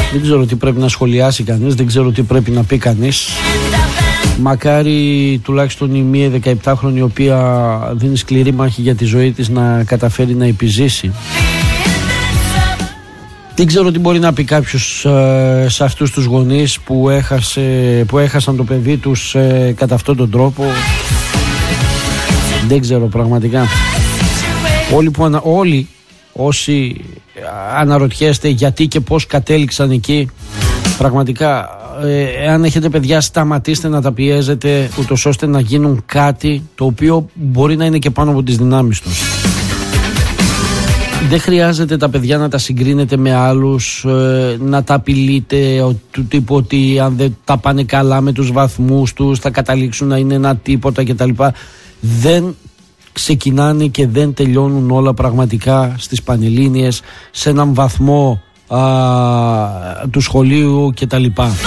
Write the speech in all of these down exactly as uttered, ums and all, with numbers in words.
Δεν ξέρω τι πρέπει να σχολιάσει κανείς, δεν ξέρω τι πρέπει να πει κανείς. Μακάρι τουλάχιστον η μία δεκαεπτάχρονη, η οποία δίνει σκληρή μάχη για τη ζωή της, να καταφέρει να επιζήσει. Δεν ξέρω τι μπορεί να πει κάποιος ε, σε αυτούς τους γονείς που, έχασε, που έχασαν το παιδί τους ε, κατά αυτόν τον τρόπο. Δεν ξέρω πραγματικά. Όλοι, που ανα, όλοι όσοι αναρωτιέστε γιατί και πώς κατέληξαν εκεί, πραγματικά ε, αν έχετε παιδιά, σταματήστε να τα πιέζετε, ούτως ώστε να γίνουν κάτι το οποίο μπορεί να είναι και πάνω από τις δυνάμεις τους. Δεν χρειάζεται τα παιδιά να τα συγκρίνετε με άλλους, ε, να τα απειλείτε του τύπου ότι αν δεν τα πάνε καλά με τους βαθμούς τους θα καταλήξουν να είναι ένα τίποτα κτλ. Δεν ξεκινάνε και δεν τελειώνουν όλα πραγματικά στις Πανελλήνιες, σε έναν βαθμό α, του σχολείου κτλ.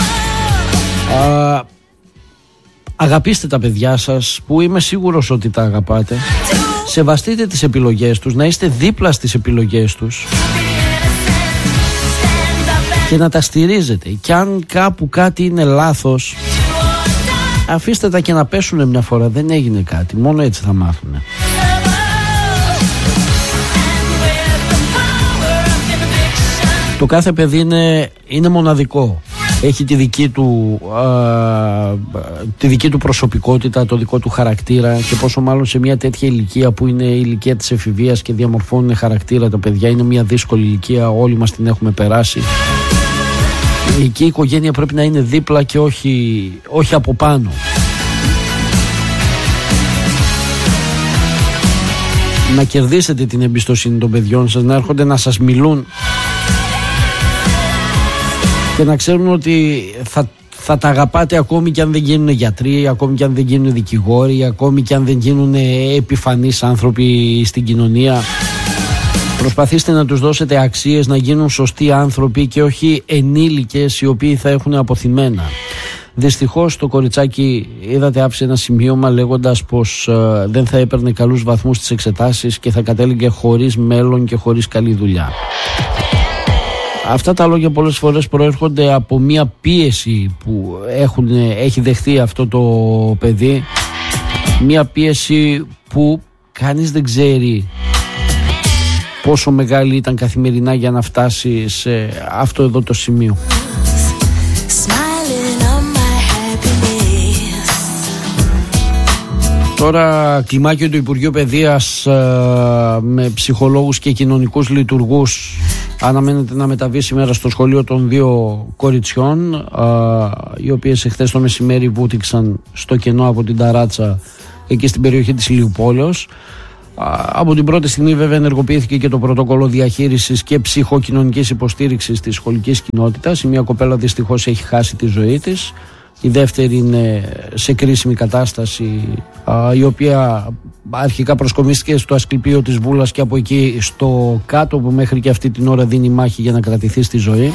Α, αγαπήστε τα παιδιά σας, που είμαι σίγουρος ότι τα αγαπάτε. Σεβαστείτε τις επιλογές τους, να είστε δίπλα στις επιλογές τους και να τα στηρίζετε. Και αν κάπου κάτι είναι λάθος, αφήστε τα και να πέσουνε μια φορά. Δεν έγινε κάτι, μόνο έτσι θα μάθουνε. Το κάθε παιδί είναι, είναι μοναδικό. Έχει τη δική του, α, τη δική του προσωπικότητα, το δικό του χαρακτήρα, και πόσο μάλλον σε μια τέτοια ηλικία που είναι η ηλικία της εφηβείας και διαμορφώνουν χαρακτήρα τα παιδιά. Είναι μια δύσκολη ηλικία, όλοι μας την έχουμε περάσει. Εκεί η οικογένεια πρέπει να είναι δίπλα και όχι, όχι από πάνω. Να κερδίσετε την εμπιστοσύνη των παιδιών σας, να έρχονται να σας μιλούν και να ξέρουν ότι θα, θα τα αγαπάτε ακόμη και αν δεν γίνουν γιατροί, ακόμη και αν δεν γίνουν δικηγόροι, ακόμη και αν δεν γίνουν επιφανείς άνθρωποι στην κοινωνία. Προσπαθήστε να τους δώσετε αξίες, να γίνουν σωστοί άνθρωποι και όχι ενήλικες οι οποίοι θα έχουν αποθυμένα. Δυστυχώς το κοριτσάκι, είδατε, άφησε ένα σημείωμα λέγοντας πως ε, δεν θα έπαιρνε καλούς βαθμούς στις εξετάσεις και θα κατέληγε χωρίς μέλλον και χωρίς καλή δουλειά. Αυτά τα λόγια πολλές φορές προέρχονται από μια πίεση που έχουν, έχει δεχθεί αυτό το παιδί. Μια πίεση που κανείς δεν ξέρει πόσο μεγάλη ήταν καθημερινά για να φτάσει σε αυτό εδώ το σημείο. Τώρα κλιμάκιο του Υπουργείου Παιδείας με ψυχολόγους και κοινωνικούς λειτουργούς αναμένεται να μεταβεί σήμερα στο σχολείο των δύο κοριτσιών, οι οποίες εχθές το μεσημέρι βούτυξαν στο κενό από την ταράτσα εκεί στην περιοχή της Ηλιουπόλεως. Από την πρώτη στιγμή βέβαια ενεργοποιήθηκε και το πρωτόκολλο διαχείρισης και ψυχοκοινωνικής υποστήριξης της σχολικής κοινότητας. Η μία κοπέλα δυστυχώς έχει χάσει τη ζωή της. Η δεύτερη είναι σε κρίσιμη κατάσταση, η οποία αρχικά προσκομίστηκε στο Ασκληπείο της Βούλας και από εκεί στο κάτω, που μέχρι και αυτή την ώρα δίνει μάχη για να κρατηθεί στη ζωή.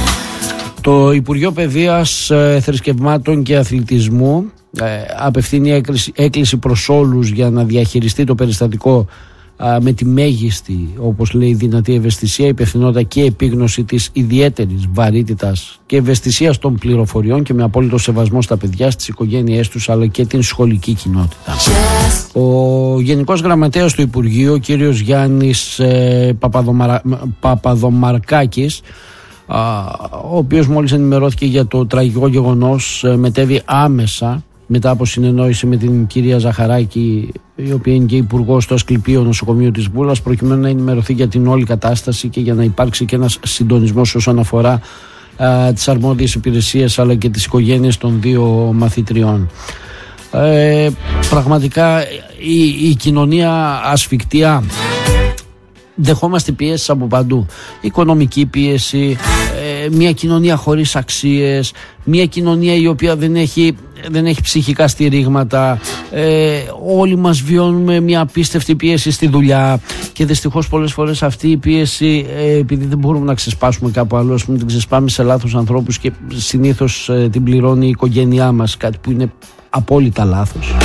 Το Υπουργείο Παιδείας, Θρησκευμάτων και Αθλητισμού απευθύνει έκκληση, έκκληση προς όλους για να διαχειριστεί το περιστατικό με τη μέγιστη, όπως λέει, δυνατή ευαισθησία, υπευθυνότητα και επίγνωση της ιδιαίτερης βαρύτητας και ευαισθησίας των πληροφοριών και με απόλυτο σεβασμό στα παιδιά, στις οικογένειές τους αλλά και την σχολική κοινότητα. Yes. Ο Γενικός Γραμματέας του Υπουργείου, ο κύριος Γιάννης ε, Παπαδομαρα... Παπαδομαρκάκης, α, ο οποίος μόλις ενημερώθηκε για το τραγικό γεγονός, ε, μετέβη άμεσα μετά από συνεννόηση με την κυρία Ζαχαράκη, η οποία είναι και υπουργός στο Ασκληπείο Νοσοκομείο της Βούλας, προκειμένου να ενημερωθεί για την όλη κατάσταση και για να υπάρξει και ένας συντονισμός όσον αφορά α, τις αρμόδιες υπηρεσίες αλλά και τις οικογένειες των δύο μαθητριών. Ε, πραγματικά η, η κοινωνία ασφικτιά. Δεχόμαστε πιέσεις από παντού. Οικονομική πίεση, ε, μια κοινωνία χωρίς αξίες, μια κοινωνία η οποία δεν έχει, δεν έχει ψυχικά στηρίγματα. Ε, όλοι μας βιώνουμε μια απίστευτη πίεση στη δουλειά και δυστυχώς πολλές φορές αυτή η πίεση, ε, επειδή δεν μπορούμε να ξεσπάσουμε κάπου αλλού, ας πούμε, την ξεσπάμε σε λάθος ανθρώπους και συνήθως ε, την πληρώνει η οικογένειά μας, κάτι που είναι απόλυτα λάθος.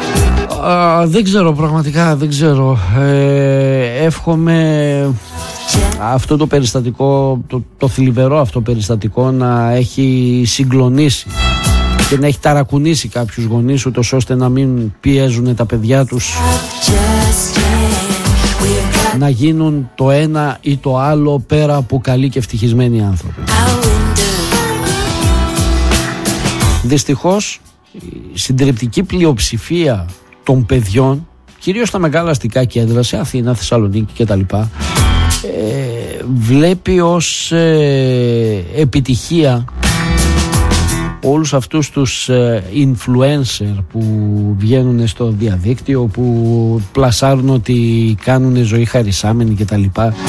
Uh, δεν ξέρω, πραγματικά δεν ξέρω. ε, Εύχομαι αυτό το περιστατικό, το, το θλιβερό αυτό περιστατικό να έχει συγκλονίσει και να έχει ταρακουνήσει κάποιους γονείς, ούτως ώστε να μην πιέζουν τα παιδιά τους να γίνουν το ένα ή το άλλο πέρα από καλοί και ευτυχισμένοι άνθρωποι. Δυστυχώς η συντριπτική πλειοψηφία των παιδιών, κυρίως στα μεγάλα αστικά κέντρα, σε Αθήνα, Θεσσαλονίκη κτλ, ε, βλέπει ως ε, επιτυχία όλους αυτούς τους ε, influencer που βγαίνουν στο διαδίκτυο, που πλασάρουν ότι κάνουν ζωή χαρισάμενη κτλ.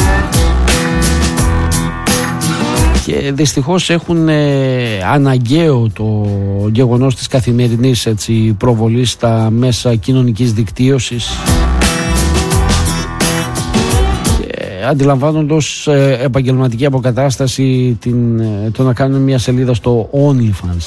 Και δυστυχώς έχουν ε, αναγκαίο το γεγονός της καθημερινής, έτσι, προβολής στα μέσα κοινωνικής δικτύωσης, και αντιλαμβάνοντας ε, επαγγελματική αποκατάσταση την, ε, το να κάνουν μια σελίδα στο OnlyFans.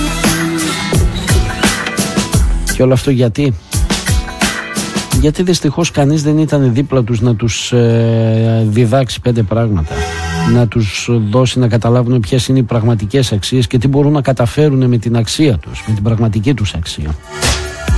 Και όλο αυτό γιατί? Γιατί δυστυχώς κανείς δεν ήταν δίπλα τους να τους ε, διδάξει πέντε πράγματα, να τους δώσει να καταλάβουν ποιες είναι οι πραγματικές αξίες και τι μπορούν να καταφέρουν με την αξία τους, με την πραγματική τους αξία.